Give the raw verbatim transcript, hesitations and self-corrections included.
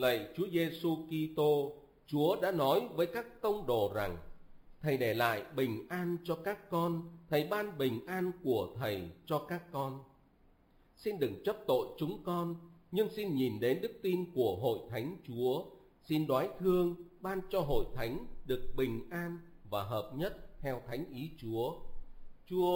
Lạy Chúa Giêsu Kitô, Chúa đã nói với các tông đồ rằng: Thầy để lại bình an cho các con, Thầy ban bình an của Thầy cho các con. Xin đừng chấp tội chúng con, nhưng xin nhìn đến đức tin của Hội Thánh Chúa. Xin đoái thương ban cho Hội Thánh được bình an và hợp nhất theo thánh ý Chúa. Chúa